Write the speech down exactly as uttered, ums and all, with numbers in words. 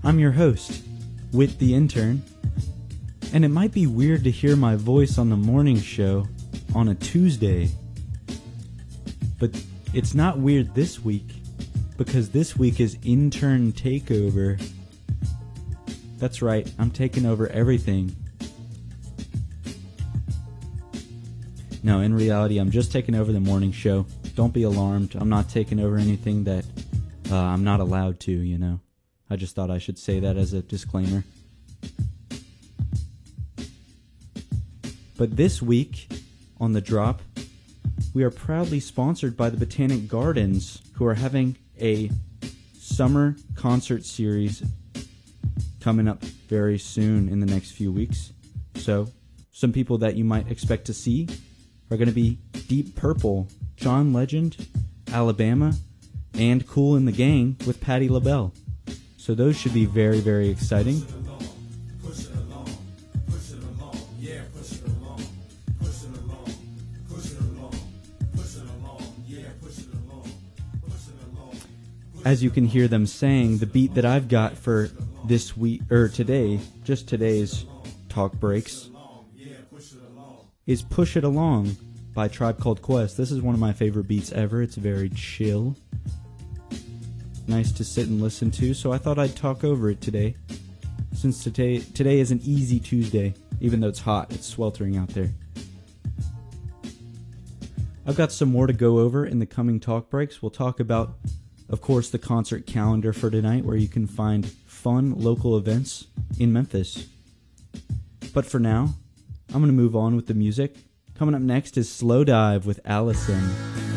I'm your host, Wit the Intern, and it might be weird to hear my voice on the morning show on a Tuesday, but it's not weird this week, because this week is Intern Takeover. That's right, I'm taking over everything. No, in reality, I'm just taking over the morning show. Don't be alarmed. I'm not taking over anything that uh, I'm not allowed to, you know. I just thought I should say that as a disclaimer. But this week, on The Drop, we are proudly sponsored by the Botanic Gardens, who are having a summer concert series coming up very soon in the next few weeks. So, some people that you might expect to see are going to be Deep Purple, John Legend, Alabama, and Kool and the Gang with Patti LaBelle. So those should be very, very exciting. As you can hear them saying, the beat that I've got for this week, or today, just today's talk breaks, is Push It Along by Tribe Called Quest. This is one of my favorite beats ever. It's very chill. Nice to sit and listen to, so I thought I'd talk over it today. Since today today is an easy Tuesday, even though it's hot, it's sweltering out there. I've got some more to go over in the coming talk breaks. We'll talk about, of course, the concert calendar for tonight, where you can find fun local events in Memphis. But for now, I'm going to move on with the music. Coming up next is Slow Dive with Allison.